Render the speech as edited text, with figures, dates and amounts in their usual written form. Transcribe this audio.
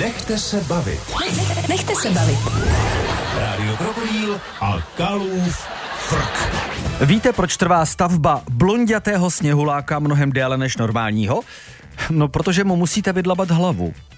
Nechte se bavit. Nechte se bavit. Rádio Krokodýl a Kalův frk. Víte, proč trvá stavba blonďatého sněhuláka mnohem déle než normálního? No, protože mu musíte vydlabat hlavu.